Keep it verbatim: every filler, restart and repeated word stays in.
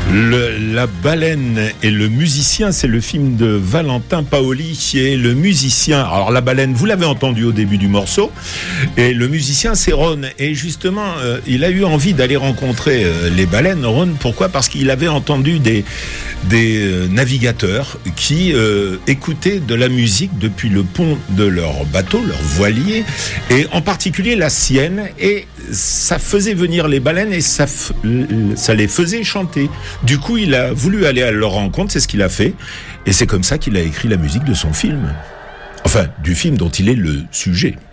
Le, La baleine et le musicien, c'est le film de Valentin Paoli qui est le musicien. Alors la baleine, vous l'avez entendu au début du morceau, et le musicien c'est Ron. Et justement, euh, il a eu envie d'aller rencontrer euh, les baleines. Ron, pourquoi ? Parce qu'il avait entendu des, des euh, navigateurs qui euh, écoutaient de la musique depuis le pont de leur bateau, leur voilier, et en particulier la sienne, et ça faisait venir les baleines et ça, f... ça les faisait chanter. Du coup, il a voulu aller à leur rencontre, c'est ce qu'il a fait, et c'est comme ça qu'il a écrit la musique de son film. Enfin, du film dont il est le sujet.